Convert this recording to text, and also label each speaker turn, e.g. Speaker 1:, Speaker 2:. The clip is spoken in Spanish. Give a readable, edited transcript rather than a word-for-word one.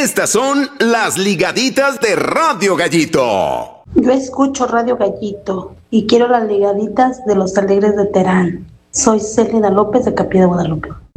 Speaker 1: Estas son las ligaditas de Radio Gallito.
Speaker 2: Yo escucho Radio Gallito y quiero las ligaditas de los Alegres de Terán. Soy Celina López de Capilla de Guadalupe.